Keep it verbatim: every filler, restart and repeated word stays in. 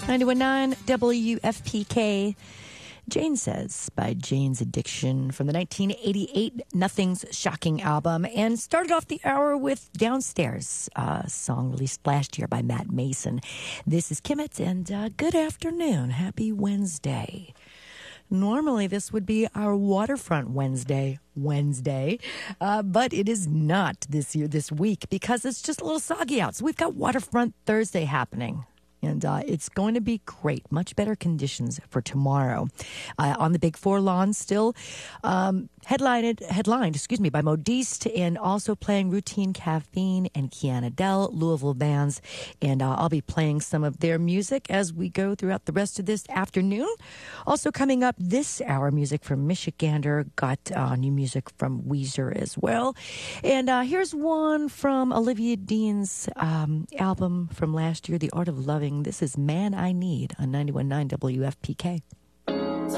ninety-one point nine W F P K. Jane Says by Jane's Addiction from the nineteen eighty-eight Nothing's Shocking album, and started off the hour with Downstairs, a song released last year by Matt Mason. This is Kimmett, and uh, good afternoon. Happy Wednesday. Normally, this would be our Waterfront Wednesday, Wednesday, uh, but it is not this year, this week, because it's just a little soggy out. So we've got Waterfront Thursday happening. And uh, it's going to be great. Much better conditions for tomorrow. Uh, on the Big Four lawn still. Um, headlined, headlined, excuse me, by Modiste, and also playing Routine Caffeine and Kiana Dell, Louisville bands. And uh, I'll be playing some of their music as we go throughout the rest of this afternoon. Also coming up this hour, music from Michigander. Got uh, new music from Weezer as well. And uh, here's one from Olivia Dean's um, album from last year, The Art of Loving. This is Man I Need on ninety-one point nine W F P K.